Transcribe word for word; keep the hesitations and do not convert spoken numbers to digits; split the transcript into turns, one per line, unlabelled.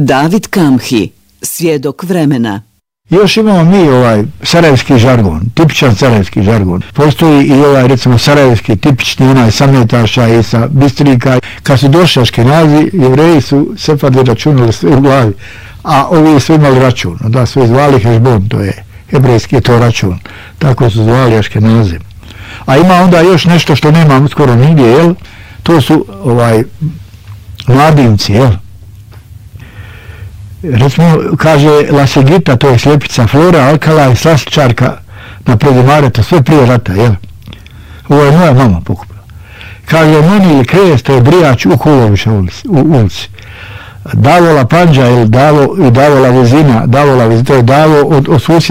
David Kamhi, svjedok vremena.
Još imamo mi ovaj sarajevski žargon, tipičan sarajevski žargon. Postoji i ovaj recimo sarajevski tipični onaj sametaša i sa bistrika. Kad su došli Aškenazi, Jevreji su Sefadi računali sve u glavi, a ovi su imali račun. Da su zvali Hešbon, to je hebrejski je to račun. Tako su zvali Aškenaze. A ima onda još nešto što nema skoro nigdje, jel? To su ovaj mladinci, jel? Recimo, kaže Lasegita, to je sljepica Flora, Alkala i slastičarka na Predimareta, sve prije rata, jel? Ovo je moja mama pokupila. Kaže, Moni ili Krejes, to je brijač u Kuloviša ulici. Davola Panđa ili Davo, i Davola Vezina, Davola Vezina, to je Davo od, od susjeda.